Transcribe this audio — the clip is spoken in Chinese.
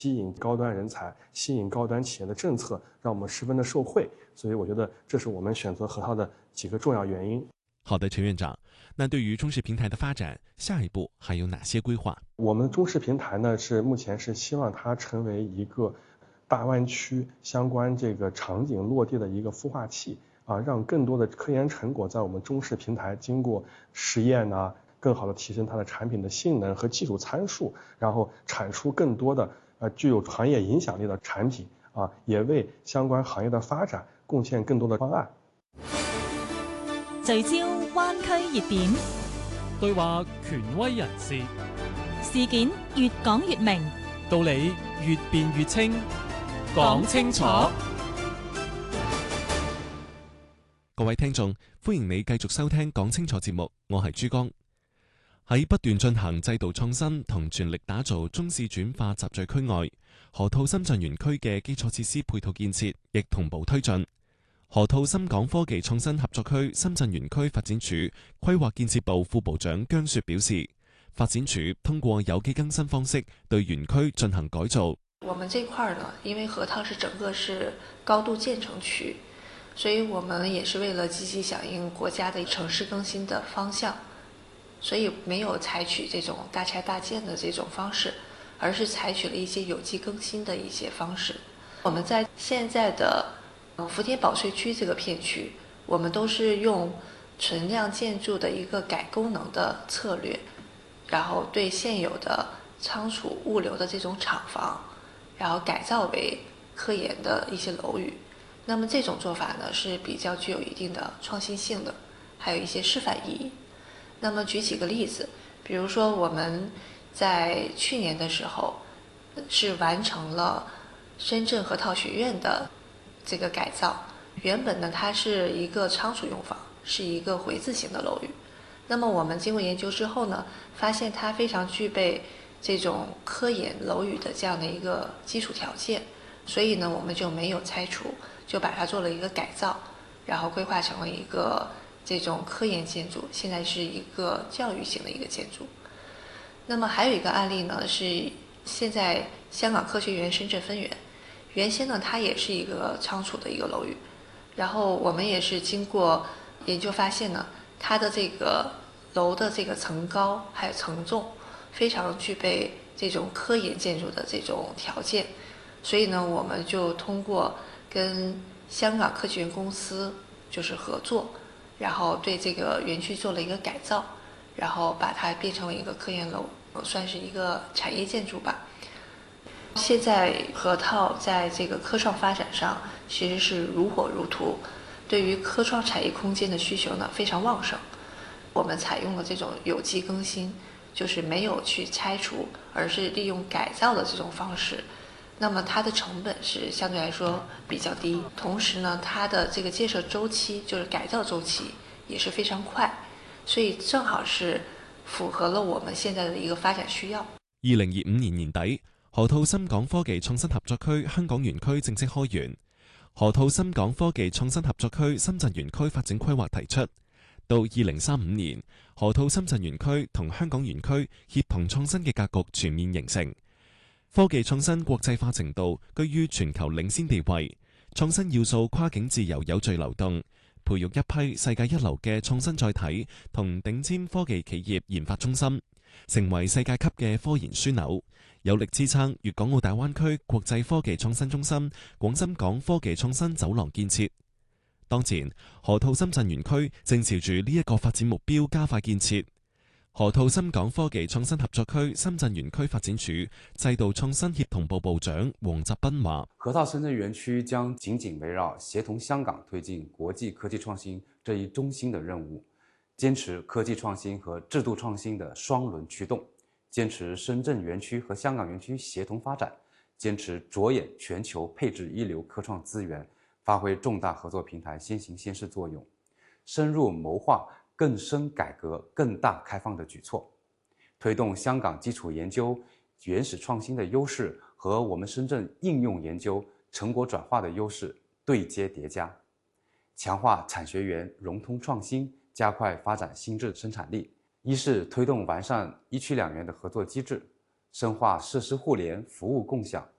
吸引高端人才、吸引高端企业的政策，让我们十分的受惠。所以我觉得这是我们选择河套的几个重要原因。 好的，陈院长，那对于中视平台的发展，下一步还有哪些规划？ 我们中视平台呢，目前是希望它成为一个大湾区相关这个场景落地的一个孵化器啊，让更多的科研成果在我们中视平台经过实验呢，更好的提升它的产品的性能和技术参数，然后产出更多的具有行業影響力的產品啊，也為相關行業的發展貢獻更多的方案。 聚焦灣區熱點， 對話權威人士， 事件越講越明， 道理越辯越清，講清楚。 各位聽眾，歡迎你繼續收聽講清楚節目，我係朱江。喺不斷進行制度創新同全力打造中視轉化集聚區外，河套深圳園區嘅基礎設施配套建設亦同步推進。河套深港科技創新合作區深圳園區發展處規劃建設部副部長姜雪表示，發展處通過有機更新方式對園區進行改造。 我們這塊呢，因為河套是整個是高度建成區，所以我們也是為了積極響應國家的城市更新的方向，所以沒有採取這種大拆大建的這種方式，而是採取了一些有機更新的一些方式。我們在現在的福田保稅區這個片區，我們都是用存量建築的一個改功能的策略，然後對現有的倉儲物流的這種廠房，然後改造為科研的一些樓宇。那麼這種做法呢，是比較具有一定的創新性的，還有一些示範意義。那麼舉幾個例子，比如說我們在去年的時候是完成了深圳河套學院的這個改造。原本呢，它是一個倉儲用房，是一個回字形的樓宇。那麼我們經過研究之後呢，發現它非常具備這種科研樓宇的這樣的一個基礎條件，所以呢，我們就沒有拆除，就把它做了一個改造，然後規劃成了一個這種科研建築，現在是一個教育型的一個建築。那麼還有一個案例呢，是現在香港科學園深圳分園，原先呢，它也是一個倉儲的一個樓宇，然後我們也是經過研究發現呢，它的這個樓的這個層高還有層重非常具備這種科研建築的這種條件，所以呢，我們就通過跟香港科學園公司就是合作，然後對這個園區做了一個改造，然後把它變成了一個科研樓，算是一個產業建築吧。現在河套在這個科創發展上其實是如火如荼，對於科創產業空間的需求呢非常旺盛。我們採用了這種有機更新，就是沒有去拆除，而是利用改造的這種方式。那麼它的成本是相對來說比較低，同時呢，它的這個建設週期就是改造週期也是非常快，所以正好是符合了我們現在的一個發展需要。 2025年年底，河套深港科技創新合作區香港園區正式開園。河套深港科技創新合作區深圳園區發展規劃提出，到2035年，河套深圳園區同香港園區協同創新嘅格局全面形成。科技創新國際化程度居於全球領先地位，創新要素跨境自由有序流動，培育一批世界一流嘅創新載體同頂尖科技企業研發中心，成為世界級嘅科研樞紐，有力支撐粵港澳大灣區國際科技創新中心廣深港科技創新走廊建設。當前，河套深圳園區正朝住呢一個發展目標加快建設。河套深港科技創新合作區深圳園區發展處制度創新協同部部長黃澤斌話： 河套深圳園區將緊緊圍繞協同香港推進國際科技創新這一中心的任務，堅持科技創新和制度創新的雙輪驅動，堅持深圳園區和香港園區協同發展，堅持着眼全球配置一流科創資源，發揮重大合作平台先行先試作用，深入謀劃更深改革、更大開放的舉措，推動香港基礎研究原始創新的優勢和我們深圳應用研究成果轉化的優勢對接疊加，強化產學園融通創新，加快發展新質生產力。一是推動完善一區兩園的合作機制， 深化设施互联、服务共享，